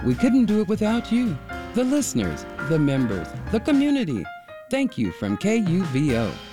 We couldn't do it without you, the listeners, the members, the community. Thank you from KUVO.